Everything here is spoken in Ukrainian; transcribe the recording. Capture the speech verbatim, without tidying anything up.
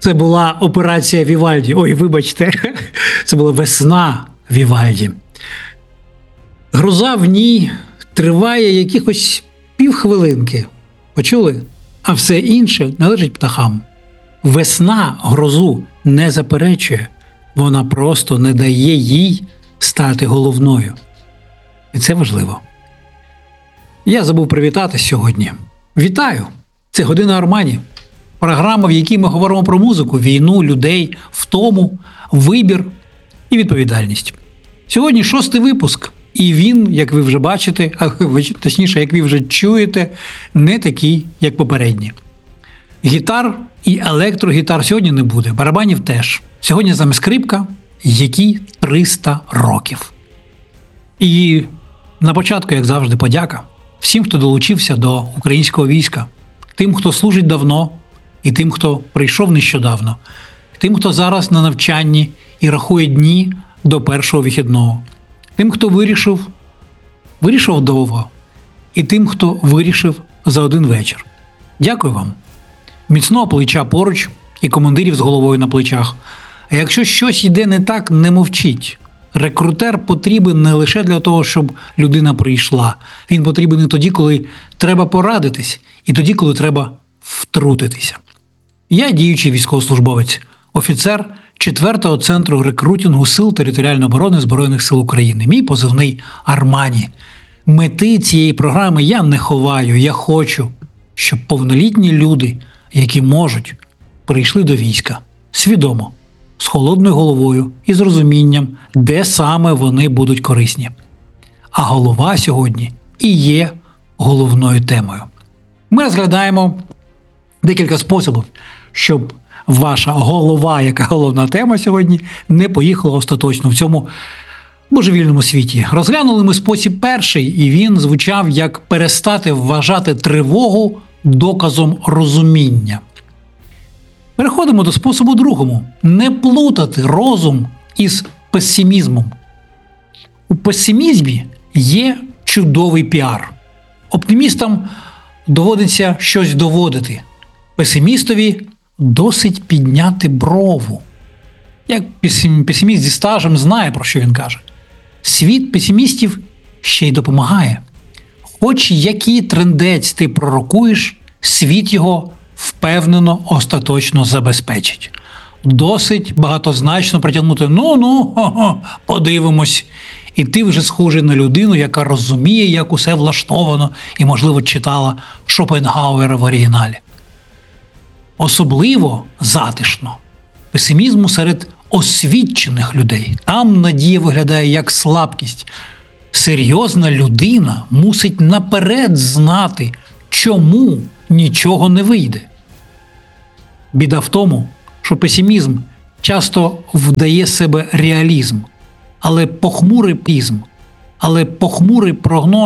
Це була операція Вівальді. Ой, вибачте, це була весна Вівальді. Гроза в ній триває якихось півхвилинки. Почули? А все інше належить птахам. Весна грозу не заперечує, вона просто не дає їй стати головною. І це важливо. Я забув привітати сьогодні. Вітаю! Це «Година Армані». Програма, в якій ми говоримо про музику, війну, людей, втому, вибір і відповідальність. Сьогодні шостий випуск, і він, як ви вже бачите, а точніше, як ви вже чуєте, не такий, як попередні. Гітар і електрогітар сьогодні не буде, барабанів теж. Сьогодні саме скрипка, якій триста років. І на початку, як завжди, подяка всім, хто долучився до українського війська, тим, хто служить давно, і тим, хто прийшов нещодавно, тим, хто зараз на навчанні і рахує дні до першого вихідного, тим, хто вирішив, вирішив довго, і тим, хто вирішив за один вечір. Дякую вам. Міцного плеча поруч і командирів з головою на плечах. А якщо щось йде не так, не мовчіть. Рекрутер потрібен не лише для того, щоб людина прийшла. Він потрібен і тоді, коли треба порадитись, і тоді, коли треба втрутитися. Я діючий військовослужбовець, офіцер четвертого центру рекрутингу Сил територіальної оборони Збройних сил України. Мій позивний Армані. Мети цієї програми я не ховаю, я хочу, щоб повнолітні люди, які можуть, прийшли до війська свідомо, з холодною головою і з розумінням, де саме вони будуть корисні. А голова сьогодні і є головною темою. Ми розглядаємо декілька способів, щоб ваша голова, яка головна тема сьогодні, не поїхала остаточно в цьому божевільному світі. Розглянули ми спосіб перший, і він звучав як перестати вважати тривогу доказом розуміння. Переходимо до способу другому. Не плутати розум із песимізмом. У песимізмі є чудовий піар. Оптимістам доводиться щось доводити. Песимістові досить підняти брову. Як песиміст зі стажем знає, про що він каже. Світ песимістів ще й допомагає. Хоч який трендець ти пророкуєш, світ його впевнено остаточно забезпечить. Досить багатозначно притягнути «ну-ну, подивимось». І ти вже схожий на людину, яка розуміє, як усе влаштовано і, можливо, читала Шопенгауера в оригіналі. Особливо затишно песимізму серед освічених людей. Там надія виглядає як слабкість. Серйозна людина мусить наперед знати, чому нічого не вийде. Біда в тому, що песимізм часто вдає себе реалізм, але похмурий пізм, але похмурий прогноз